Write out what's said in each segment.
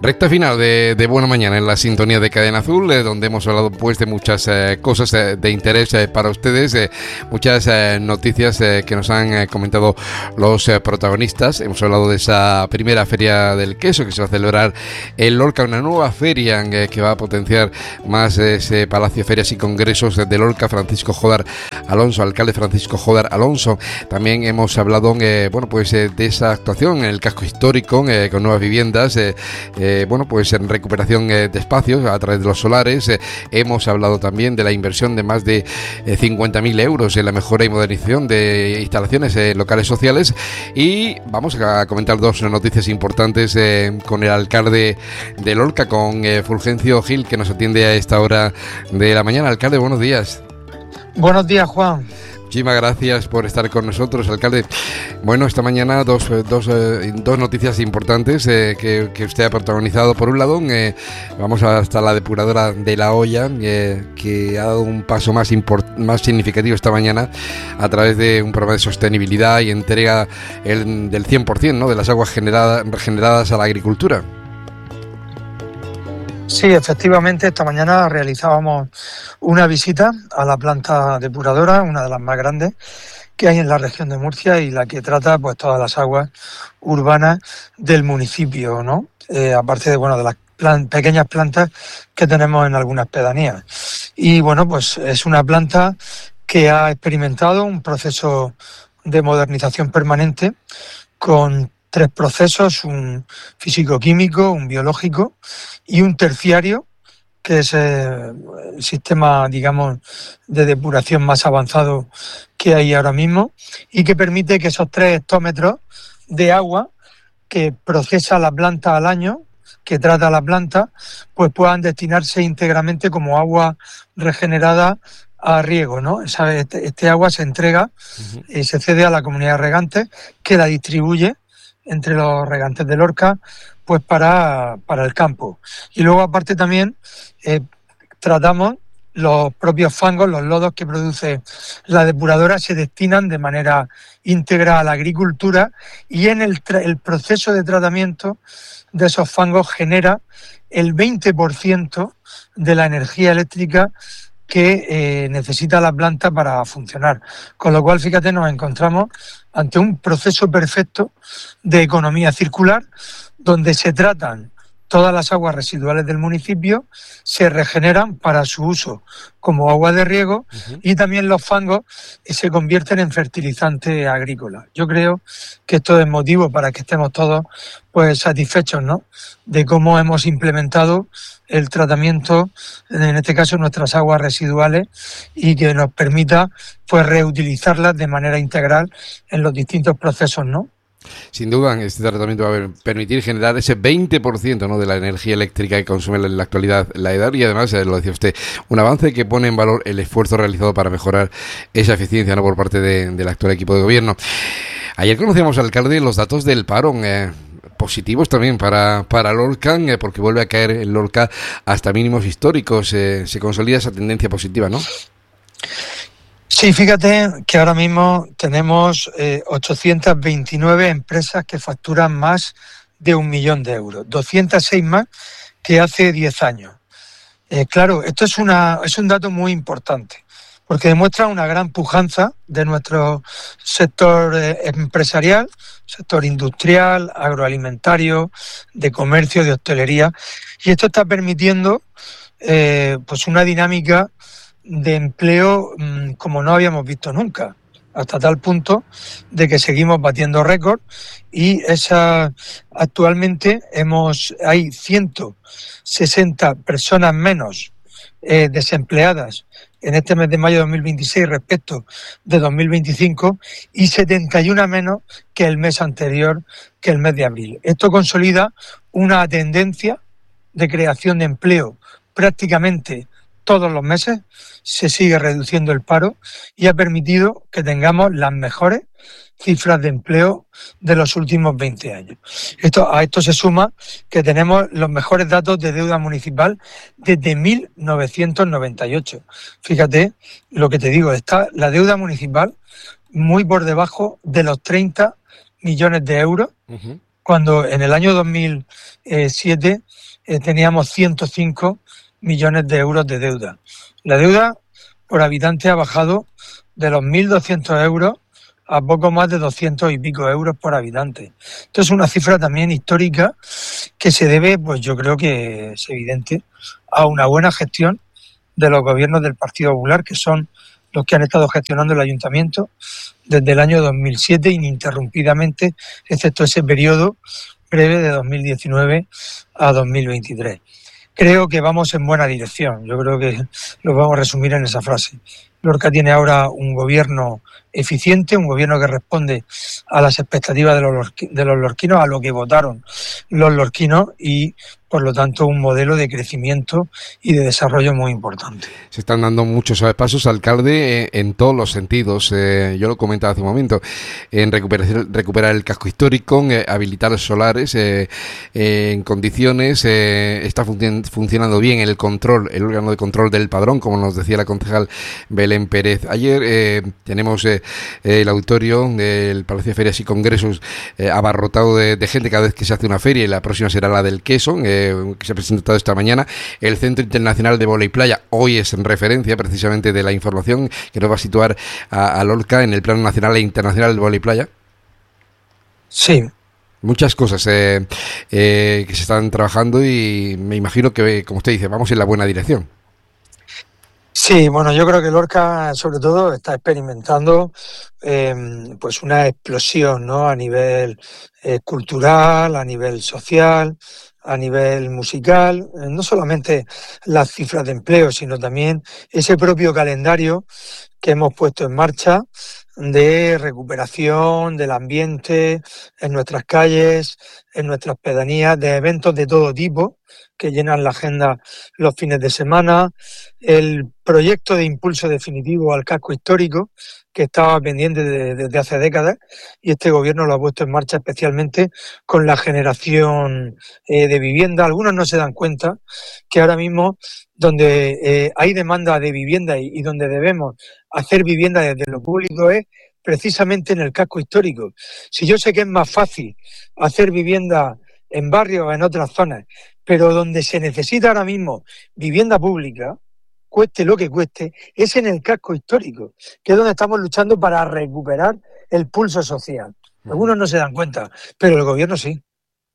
Recta final de Buena Mañana en la sintonía de Cadena Azul, donde hemos hablado pues de muchas cosas de interés para ustedes, muchas noticias que nos han comentado los protagonistas. Hemos hablado de esa primera feria del queso que se va a celebrar en Lorca, una nueva feria que va a potenciar más ese Palacio de Ferias y Congresos de Lorca. Francisco Jodar Alonso, alcalde Francisco Jodar Alonso. También hemos hablado de esa actuación en el casco histórico con nuevas viviendas, en recuperación de espacios a través de los solares. Hemos hablado también de la inversión de más de 50.000 euros en la mejora y modernización de instalaciones locales sociales, y vamos a comentar dos noticias importantes con el alcalde de Lorca, con Fulgencio Gil, que nos atiende a esta hora de la mañana. Alcalde, buenos días. Buenos días, Juan. Muchísimas gracias por estar con nosotros, alcalde. Bueno, esta mañana dos noticias importantes que usted ha protagonizado. Por un lado, vamos hasta la depuradora de La Hoya, que ha dado un paso más significativo esta mañana a través de un programa de sostenibilidad y entrega del 100%, ¿no?, de las aguas regeneradas a la agricultura. Sí, efectivamente, esta mañana realizábamos una visita a la planta depuradora, una de las más grandes que hay en la región de Murcia y la que trata pues todas las aguas urbanas del municipio, ¿no? Aparte de las pequeñas plantas que tenemos en algunas pedanías. Y pues es una planta que ha experimentado un proceso de modernización permanente con 3 procesos: un físico-químico, un biológico y un terciario, que es el sistema, digamos, de depuración más avanzado que hay ahora mismo, y que permite que esos 3 hectómetros de agua que procesa la planta al año, que trata la planta, pues puedan destinarse íntegramente como agua regenerada a riego, ¿no? Este agua se entrega y se cede a la comunidad de regantes, que la distribuye entre los regantes de Lorca, pues para el campo. Y luego, aparte, también tratamos los propios fangos, los lodos que produce la depuradora, se destinan de manera íntegra a la agricultura, y en el proceso de tratamiento de esos fangos genera el 20% de la energía eléctrica que necesita la planta para funcionar. Con lo cual, fíjate, nos encontramos ante un proceso perfecto de economía circular, donde se tratan todas las aguas residuales del municipio, se regeneran para su uso como agua de riego, y también los fangos se convierten en fertilizante agrícola. Yo creo que esto es motivo para que estemos todos pues satisfechos, ¿no?, de cómo hemos implementado el tratamiento, en este caso nuestras aguas residuales, y que nos permita pues reutilizarlas de manera integral en los distintos procesos, ¿no? Sin duda, este tratamiento va a permitir generar ese 20%, ¿no?, de la energía eléctrica que consume en la actualidad la EDAR, y además, lo decía usted, un avance que pone en valor el esfuerzo realizado para mejorar esa eficiencia, ¿no?, por parte del actual equipo de gobierno. Ayer conocíamos, alcalde, los datos del paro, positivos también para Lorca, porque vuelve a caer en Lorca hasta mínimos históricos. Se consolida esa tendencia positiva, ¿no? Sí, fíjate que ahora mismo tenemos 829 empresas que facturan más de 1 millón de euros, 206 más que hace 10 años. Claro, esto es un dato muy importante, porque demuestra una gran pujanza de nuestro sector empresarial, sector industrial, agroalimentario, de comercio, de hostelería, y esto está permitiendo pues una dinámica de empleo como no habíamos visto nunca, hasta tal punto de que seguimos batiendo récord, y actualmente hay 160 personas menos desempleadas en este mes de mayo de 2026 respecto de 2025, y 71 menos que el mes anterior, que el mes de abril. Esto consolida una tendencia de creación de empleo prácticamente todos los meses, se sigue reduciendo el paro, y ha permitido que tengamos las mejores cifras de empleo de los últimos 20 años. A esto se suma que tenemos los mejores datos de deuda municipal desde 1998. Fíjate lo que te digo, está la deuda municipal muy por debajo de los 30 millones de euros cuando en el año 2007 teníamos 105 millones de euros de deuda. La deuda por habitante ha bajado de los 1.200 euros a poco más de 200 y pico euros por habitante. Esto es una cifra también histórica que se debe, pues yo creo que es evidente, a una buena gestión de los gobiernos del Partido Popular, que son los que han estado gestionando el ayuntamiento desde el año 2007 ininterrumpidamente, excepto ese periodo breve de 2019 a 2023. Creo que vamos en buena dirección. Yo creo que lo vamos a resumir en esa frase. Lorca tiene ahora un gobierno eficiente, un gobierno que responde a las expectativas de los lorquinos, a lo que votaron los lorquinos y, por lo tanto, un modelo de crecimiento y de desarrollo muy importante. Se están dando muchos pasos, alcalde, en todos los sentidos. Yo lo comentaba hace un momento, en recuperar el casco histórico, habilitar los solares en condiciones, está funcionando bien el órgano de control del padrón, como nos decía la concejal Belén Pérez. Ayer tenemos el auditorio del Palacio de Ferias y Congresos abarrotado de gente cada vez que se hace una feria, y la próxima será la del queso, que se ha presentado esta mañana. El Centro Internacional de Vóley Playa hoy es en referencia precisamente de la información que nos va a situar a Lorca en el plano nacional e internacional de Vóley Playa. Sí. Muchas cosas que se están trabajando, y me imagino que, como usted dice, vamos en la buena dirección. Sí, bueno, yo creo que Lorca, sobre todo, está experimentando pues una explosión, ¿no? A nivel cultural, a nivel social, a nivel musical, no solamente las cifras de empleo, sino también ese propio calendario que hemos puesto en marcha de recuperación del ambiente en nuestras calles, en nuestras pedanías, de eventos de todo tipo que llenan la agenda los fines de semana, el proyecto de impulso definitivo al casco histórico, que estaba pendiente desde hace décadas, y este gobierno lo ha puesto en marcha especialmente con la generación de vivienda. Algunos no se dan cuenta que ahora mismo, donde hay demanda de vivienda y donde debemos hacer vivienda desde lo público, es precisamente en el casco histórico. Si yo sé que es más fácil hacer vivienda en barrios o en otras zonas, pero donde se necesita ahora mismo vivienda pública, cueste lo que cueste, es en el casco histórico, que es donde estamos luchando para recuperar el pulso social. Algunos no se dan cuenta, pero el gobierno sí.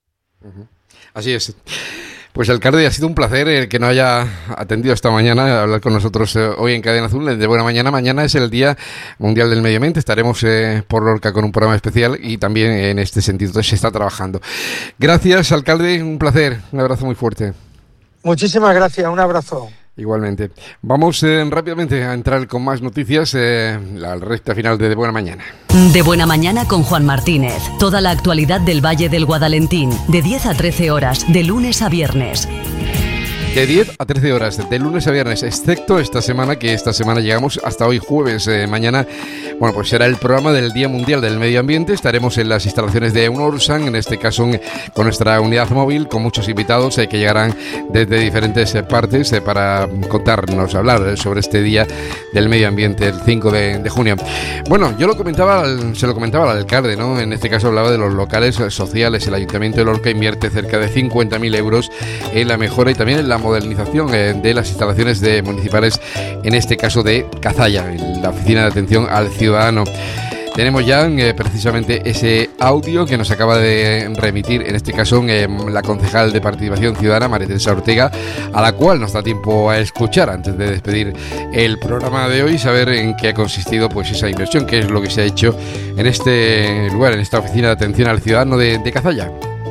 Así es. Pues, alcalde, ha sido un placer el que nos haya atendido esta mañana a hablar con nosotros hoy en Cadena Azul de Buena Mañana. Mañana es el Día Mundial del Medio Ambiente. Estaremos por Lorca con un programa especial, y también en este sentido se está trabajando. Gracias, alcalde, un placer. Un abrazo muy fuerte. Muchísimas gracias, un abrazo. Igualmente. Vamos rápidamente a entrar con más noticias, la recta final de Buena Mañana. De Buena Mañana con Juan Martínez. Toda la actualidad del Valle del Guadalentín, de 10 a 13 horas, de lunes a viernes. De 10 a 13 horas, de lunes a viernes, excepto esta semana, que esta semana llegamos hasta hoy jueves. Mañana, bueno, pues será el programa del Día Mundial del Medio Ambiente. Estaremos en las instalaciones de UNORSAN, en este caso con nuestra unidad móvil, con muchos invitados que llegarán desde diferentes partes para contarnos, hablar sobre este Día del Medio Ambiente, el 5 de junio. Bueno, yo se lo comentaba al alcalde, ¿no? En este caso hablaba de los locales sociales. El Ayuntamiento de Lorca invierte cerca de 50.000 euros en la mejora y también en la modernización de las instalaciones municipales, en este caso de Cazalla, en la Oficina de Atención al Ciudadano. Tenemos ya precisamente ese audio que nos acaba de remitir, en este caso la concejal de Participación Ciudadana, María Teresa Ortega, a la cual nos da tiempo a escuchar antes de despedir el programa de hoy, saber en qué ha consistido pues esa inversión, qué es lo que se ha hecho en este lugar, en esta Oficina de Atención al Ciudadano de Cazalla.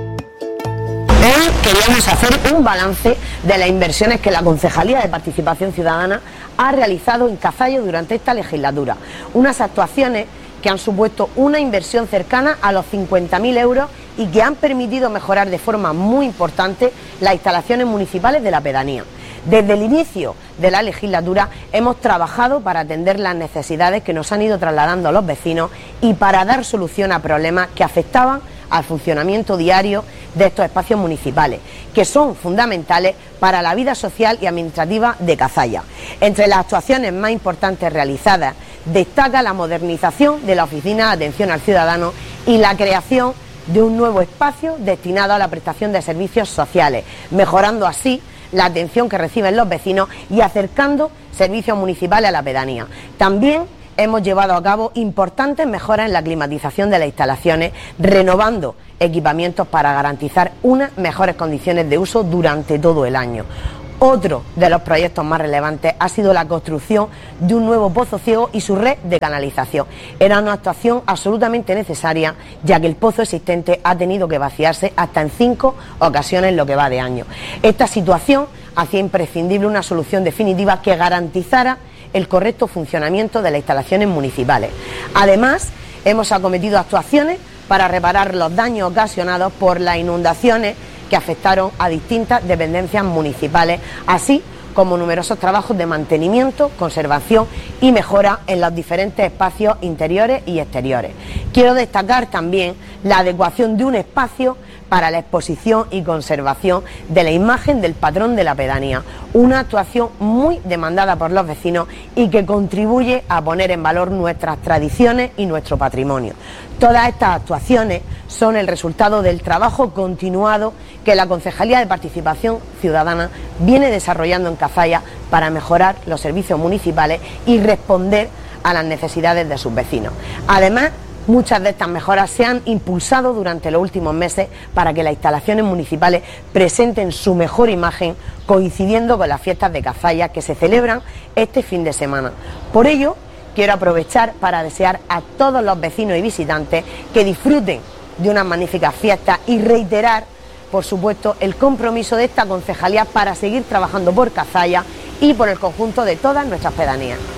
Hoy queríamos hacer un balance de las inversiones que la Concejalía de Participación Ciudadana ha realizado en Cazalla durante esta legislatura. Unas actuaciones que han supuesto una inversión cercana a los 50.000 euros y que han permitido mejorar de forma muy importante las instalaciones municipales de la pedanía. Desde el inicio de la legislatura hemos trabajado para atender las necesidades que nos han ido trasladando los vecinos y para dar solución a problemas que afectaban al funcionamiento diario de estos espacios municipales, que son fundamentales para la vida social y administrativa de Cazalla. Entre las actuaciones más importantes realizadas destaca la modernización de la Oficina de Atención al Ciudadano y la creación de un nuevo espacio destinado a la prestación de servicios sociales, mejorando así la atención que reciben los vecinos y acercando servicios municipales a la pedanía. También hemos llevado a cabo importantes mejoras en la climatización de las instalaciones, renovando equipamientos para garantizar unas mejores condiciones de uso durante todo el año. Otro de los proyectos más relevantes ha sido la construcción de un nuevo pozo ciego y su red de canalización. Era una actuación absolutamente necesaria, ya que el pozo existente ha tenido que vaciarse hasta en 5 ocasiones en lo que va de año. Esta situación hacía imprescindible una solución definitiva que garantizara el correcto funcionamiento de las instalaciones municipales. Además, hemos acometido actuaciones para reparar los daños ocasionados por las inundaciones que afectaron a distintas dependencias municipales, así como numerosos trabajos de mantenimiento, conservación y mejora en los diferentes espacios interiores y exteriores. Quiero destacar también la adecuación de un espacio para la exposición y conservación de la imagen del patrón de la pedanía, una actuación muy demandada por los vecinos y que contribuye a poner en valor nuestras tradiciones y nuestro patrimonio. Todas estas actuaciones son el resultado del trabajo continuado que la Concejalía de Participación Ciudadana viene desarrollando en Cazalla para mejorar los servicios municipales y responder a las necesidades de sus vecinos. Además, muchas de estas mejoras se han impulsado durante los últimos meses para que las instalaciones municipales presenten su mejor imagen, coincidiendo con las fiestas de Cazalla que se celebran este fin de semana. Por ello, quiero aprovechar para desear a todos los vecinos y visitantes que disfruten de unas magníficas fiestas y reiterar, por supuesto, el compromiso de esta concejalía para seguir trabajando por Cazalla y por el conjunto de todas nuestras pedanías.